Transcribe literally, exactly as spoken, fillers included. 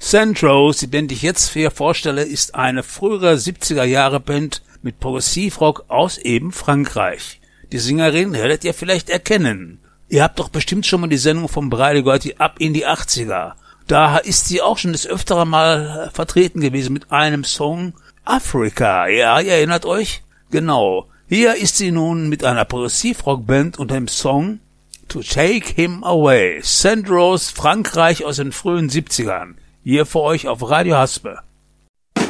Sandrose, die Band, die ich jetzt hier vorstelle, ist eine frühere siebziger-Jahre-Band mit Progressivrock aus eben Frankreich. Die Sängerin werdet ihr vielleicht erkennen. Ihr habt doch bestimmt schon mal die Sendung vom Breide gehört, die Ab in die achtziger. Da ist sie auch schon des Öfteren mal vertreten gewesen mit einem Song Africa. Ja, ihr erinnert euch? Genau. Hier ist sie nun mit einer Progressivrock-Band und dem Song To Take Him Away. Sandrose, Frankreich aus den frühen siebzigern. Hier für euch auf Radio Haspe.